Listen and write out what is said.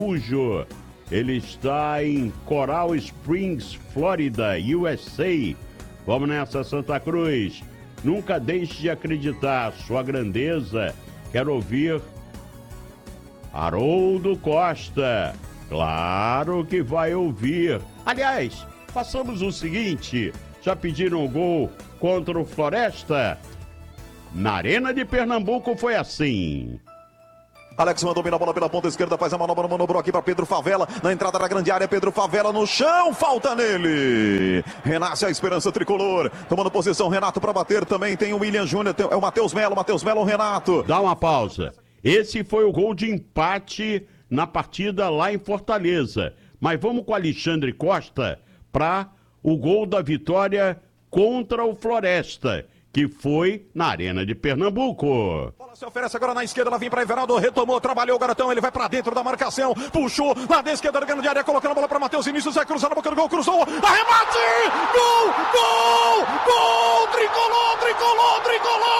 Araújo. Ele está em Coral Springs, Flórida, USA. Vamos nessa, Santa Cruz. Nunca deixe de acreditar, sua grandeza. Quero ouvir Haroldo Costa. Claro que vai ouvir. Aliás, façamos o seguinte. Já pediram gol contra o Floresta? Na Arena de Pernambuco foi assim. Alex mandou bem na bola pela ponta esquerda, faz a manobra, manobrou aqui para Pedro Favela, na entrada da grande área, Pedro Favela no chão, falta nele. Renasce a esperança tricolor, tomando posição, Renato para bater, também tem o William Júnior, é o Matheus Melo, Renato. Dá uma pausa. Esse foi o gol de empate na partida lá em Fortaleza. Mas vamos com o Alexandre Costa para o gol da vitória contra o Floresta, que foi na Arena de Pernambuco. Bola se oferece agora na esquerda, ela vem para Everaldo, retomou, trabalhou o garotão, ele vai para dentro da marcação, puxou, lá da esquerda da grande área, colocando a bola para Matheus Vinícius, vai cruzar na boca do gol, cruzou, arremate! Gol! Gol! Gol! Tricolor! Tricolor! Tricolor!